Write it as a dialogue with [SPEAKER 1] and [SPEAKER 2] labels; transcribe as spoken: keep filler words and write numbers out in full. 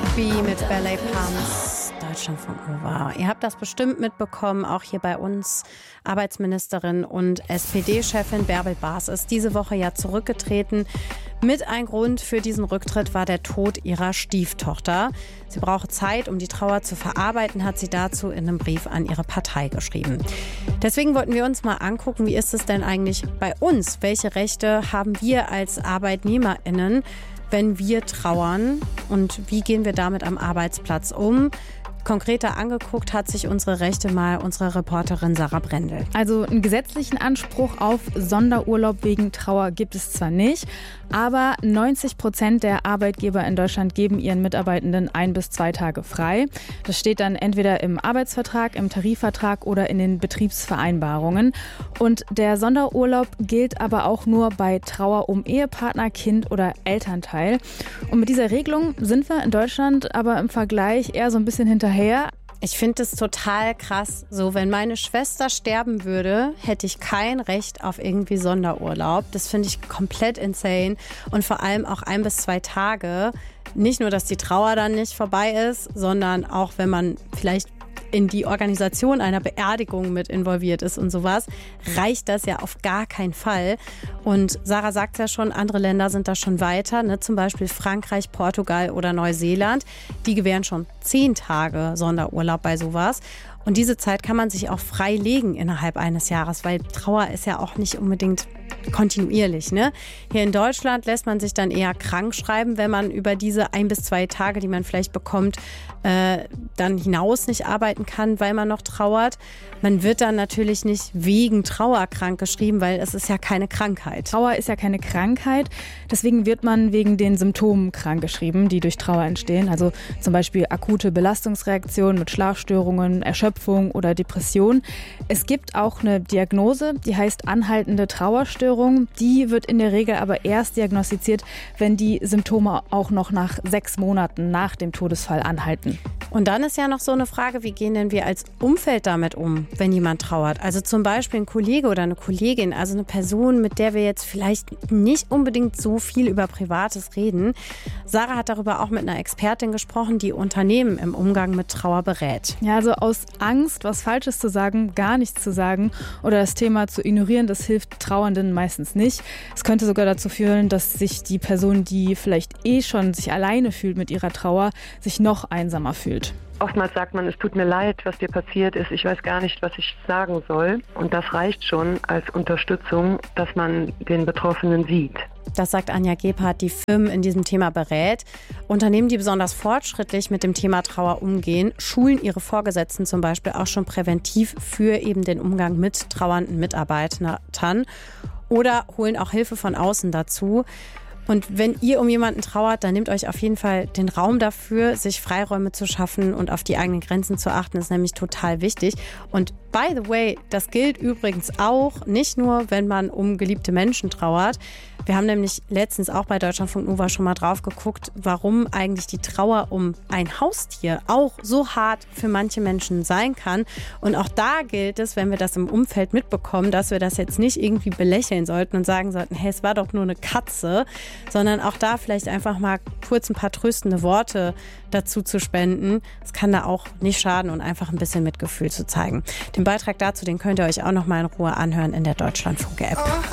[SPEAKER 1] B mit Ballet Pumps, Deutschlandfunk Nova. Ihr habt das bestimmt mitbekommen, auch hier bei uns. Arbeitsministerin und S P D-Chefin Bärbel Baas ist diese Woche ja zurückgetreten. Mit ein Grund für diesen Rücktritt war der Tod ihrer Stieftochter. Sie brauche Zeit, um die Trauer zu verarbeiten, hat sie dazu in einem Brief an ihre Partei geschrieben. Deswegen wollten wir uns mal angucken, wie ist es denn eigentlich bei uns? Welche Rechte haben wir als ArbeitnehmerInnen, wenn wir trauern, und wie gehen wir damit am Arbeitsplatz um? Konkreter angeguckt hat sich unsere Rechte mal unsere Reporterin Sarah Brendel.
[SPEAKER 2] Also einen gesetzlichen Anspruch auf Sonderurlaub wegen Trauer gibt es zwar nicht, aber neunzig Prozent der Arbeitgeber in Deutschland geben ihren Mitarbeitenden ein bis zwei Tage frei. Das steht dann entweder im Arbeitsvertrag, im Tarifvertrag oder in den Betriebsvereinbarungen. Und der Sonderurlaub gilt aber auch nur bei Trauer um Ehepartner, Kind oder Elternteil. Und mit dieser Regelung sind wir in Deutschland aber im Vergleich eher so ein bisschen hinterher.
[SPEAKER 1] Ich finde es total krass. So, wenn meine Schwester sterben würde, hätte ich kein Recht auf irgendwie Sonderurlaub. Das finde ich komplett insane. Und vor allem auch ein bis zwei Tage. Nicht nur, dass die Trauer dann nicht vorbei ist, sondern auch, wenn man vielleicht in die Organisation einer Beerdigung mit involviert ist und sowas, reicht das ja auf gar keinen Fall. Und Sarah sagt ja schon, andere Länder sind da schon weiter, ne? Zum Beispiel Frankreich, Portugal oder Neuseeland. Die gewähren schon zehn Tage Sonderurlaub bei sowas. Und diese Zeit kann man sich auch frei legen innerhalb eines Jahres, weil Trauer ist ja auch nicht unbedingt kontinuierlich, ne? Hier in Deutschland lässt man sich dann eher krank schreiben, wenn man über diese ein bis zwei Tage, die man vielleicht bekommt, äh, dann hinaus nicht arbeiten kann, weil man noch trauert. Man wird dann natürlich nicht wegen Trauer krank geschrieben, weil es ist ja keine Krankheit.
[SPEAKER 2] Trauer ist ja keine Krankheit, deswegen wird man wegen den Symptomen krank geschrieben, die durch Trauer entstehen. Also zum Beispiel akute Belastungsreaktionen mit Schlafstörungen, Erschöpfung oder Depression. Es gibt auch eine Diagnose, die heißt anhaltende Trauerstörung. Die wird in der Regel aber erst diagnostiziert, wenn die Symptome auch noch nach sechs Monaten nach dem Todesfall anhalten.
[SPEAKER 1] Und dann ist ja noch so eine Frage, wie gehen denn wir als Umfeld damit um, wenn jemand trauert? Also zum Beispiel ein Kollege oder eine Kollegin, also eine Person, mit der wir jetzt vielleicht nicht unbedingt so viel über Privates reden. Sarah hat darüber auch mit einer Expertin gesprochen, die Unternehmen im Umgang mit Trauer berät.
[SPEAKER 2] Ja, also aus Angst, was Falsches zu sagen, gar nichts zu sagen oder das Thema zu ignorieren, das hilft Trauernden meistens nicht. Es könnte sogar dazu führen, dass sich die Person, die vielleicht eh schon sich alleine fühlt mit ihrer Trauer, sich noch einsamer fühlt.
[SPEAKER 3] Oftmals sagt man, es tut mir leid, was dir passiert ist. Ich weiß gar nicht, was ich sagen soll. Und das reicht schon als Unterstützung, dass man den Betroffenen sieht.
[SPEAKER 1] Das sagt Anja Gebhardt, die Firmen in diesem Thema berät. Unternehmen, die besonders fortschrittlich mit dem Thema Trauer umgehen, schulen ihre Vorgesetzten zum Beispiel auch schon präventiv für eben den Umgang mit trauernden Mitarbeitern oder holen auch Hilfe von außen dazu. Und wenn ihr um jemanden trauert, dann nehmt euch auf jeden Fall den Raum dafür, sich Freiräume zu schaffen und auf die eigenen Grenzen zu achten, ist nämlich total wichtig. Und by the way, das gilt übrigens auch nicht nur, wenn man um geliebte Menschen trauert. Wir haben nämlich letztens auch bei Deutschlandfunk Nova schon mal drauf geguckt, warum eigentlich die Trauer um ein Haustier auch so hart für manche Menschen sein kann. Und auch da gilt es, wenn wir das im Umfeld mitbekommen, dass wir das jetzt nicht irgendwie belächeln sollten und sagen sollten, hey, es war doch nur eine Katze, sondern auch da vielleicht einfach mal kurz ein paar tröstende Worte dazu zu spenden. Es kann da auch nicht schaden und einfach ein bisschen Mitgefühl zu zeigen. Den Beitrag dazu, den könnt ihr euch auch noch mal in Ruhe anhören in der Deutschlandfunk-App.